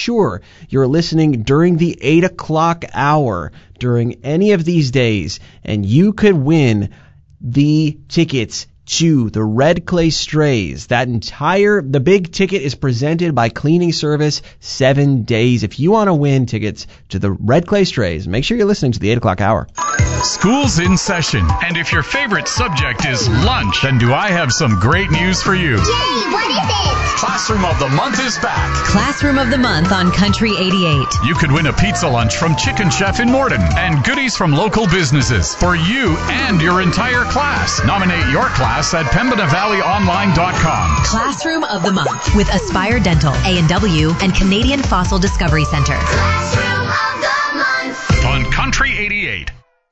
sure you're listening during the 8 o'clock hour during any of these days, and you could win the tickets to the Red Clay Strays. The big ticket is presented by Cleaning Service 7 days. If you want to win tickets to the Red Clay Strays, make sure you're listening to the 8 o'clock hour. School's in session, and if your favorite subject is lunch, then do I have some great news for you. Yay, what is it? Classroom of the Month is back. Classroom of the Month on Country 88. You could win a pizza lunch from Chicken Chef in Morden and goodies from local businesses for you and your entire class. Nominate your class at PembinaValleyOnline.com. Classroom of the Month with Aspire Dental, A&W, and Canadian Fossil Discovery Center. Classroom of the Month. On Country 88.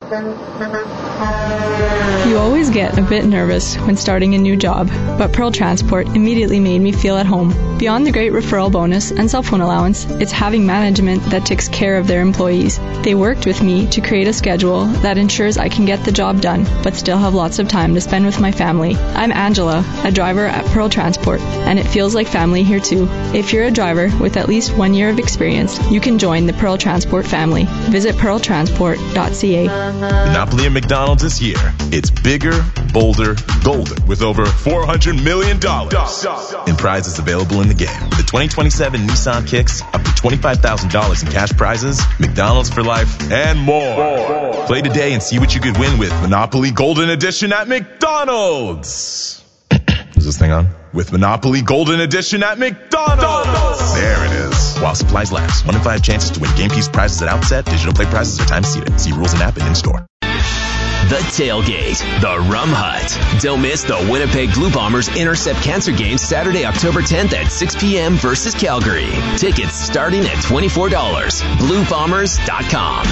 You always get a bit nervous when starting a new job, but Pearl Transport immediately made me feel at home. Beyond the great referral bonus and cell phone allowance, it's having management that takes care of their employees. They worked with me to create a schedule that ensures I can get the job done, but still have lots of time to spend with my family. I'm Angela, a driver at Pearl Transport, and it feels like family here too. If you're a driver with at least 1 year of experience, you can join the Pearl Transport family. Visit pearltransport.ca. Monopoly at McDonald's this year. It's bigger, bolder, golden with over $400 million in prizes available in the game. With the 2027 Nissan Kicks, up to $25,000 in cash prizes, McDonald's for life, and more. Play today and see what you could win with Monopoly Golden Edition at McDonald's. Is this thing on? With Monopoly Golden Edition at McDonald's. There it is. While supplies last. 1 in 5 chances to win game piece prizes at outset. Digital play prizes are time seated. See rules and app and in-store. The Tailgate, the Rum Hut. Don't miss the Winnipeg Blue Bombers Intercept Cancer Game Saturday, October 10th at 6 p.m. versus Calgary. Tickets starting at $24. BlueBombers.com.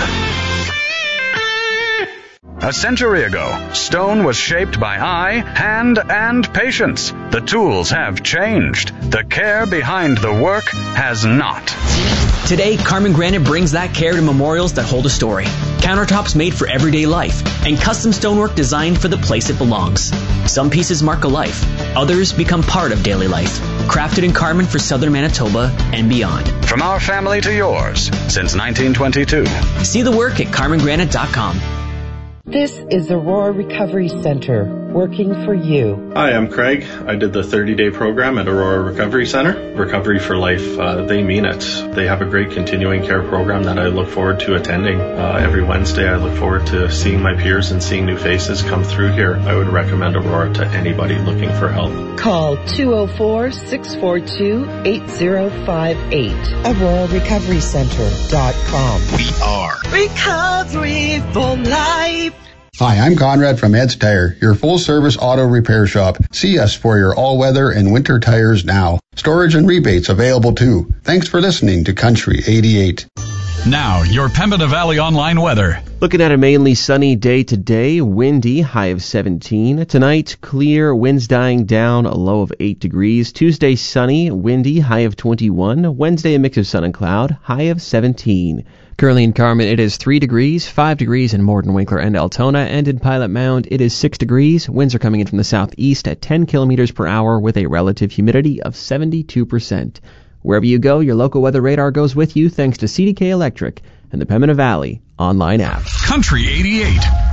A century ago, stone was shaped by eye, hand, and patience. The tools have changed. The care behind the work has not. Today, Carmen Granite brings that care to memorials that hold a story. Countertops made for everyday life, and custom stonework designed for the place it belongs. Some pieces mark a life. Others become part of daily life. Crafted in Carmen for southern Manitoba and beyond. From our family to yours, since 1922. See the work at CarmenGranite.com. This is Aurora Recovery Center, working for you. Hi, I'm Craig. I did the 30-day program at Aurora Recovery Center. Recovery for Life, they mean it. They have a great continuing care program that I look forward to attending. Every Wednesday, I look forward to seeing my peers and seeing new faces come through here. I would recommend Aurora to anybody looking for help. Call 204-642-8058. AuroraRecoveryCenter.com. We are Recovery for Life. Hi, I'm Conrad from Ed's Tire, your full-service auto repair shop. See us for your all-weather and winter tires now. Storage and rebates available too. Thanks for listening to Country 88. Now, your Pembina Valley Online weather. Looking at a mainly sunny day today, windy, high of 17. Tonight, clear, winds dying down, a low of 8 degrees. Tuesday, sunny, windy, high of 21. Wednesday, a mix of sun and cloud, high of 17. Currently in Carmen, it is 3 degrees, 5 degrees in Morden, Winkler, and Altona, and in Pilot Mound, it is 6 degrees. Winds are coming in from the southeast at 10 kilometers per hour with a relative humidity of 72%. Wherever you go, your local weather radar goes with you thanks to CDK Electric and the Pembina Valley online app. Country 88.